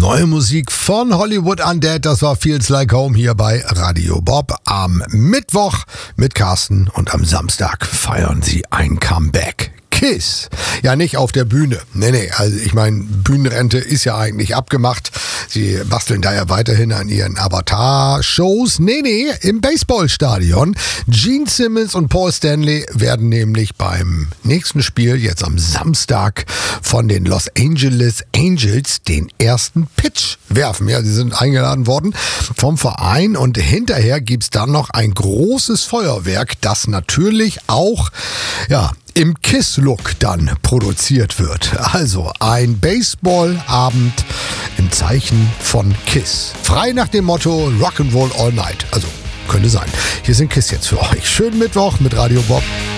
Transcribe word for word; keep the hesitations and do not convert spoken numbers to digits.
Neue Musik von Hollywood Undead, das war Feels Like Home hier bei Radio Bob am Mittwoch mit Carsten und am Samstag feiern sie ein Comeback. Kiss. Ja, nicht auf der Bühne. Nee, nee, also ich meine, Bühnenrente ist ja eigentlich abgemacht. Sie basteln da ja weiterhin an ihren Avatar-Shows. Nee, nee, im Baseballstadion. Gene Simmons und Paul Stanley werden nämlich beim nächsten Spiel, jetzt am Samstag, von den Los Angeles Angels den ersten Pitch werfen. Ja, sie sind eingeladen worden vom Verein und hinterher gibt's dann noch ein großes Feuerwerk, das natürlich auch, ja, im Kiss-Look dann produziert wird. Also ein Baseballabend im Zeichen von Kiss. Frei nach dem Motto Rock'n'Roll All Night. Also könnte sein. Hier sind Kiss jetzt für euch. Schönen Mittwoch mit Radio Bob.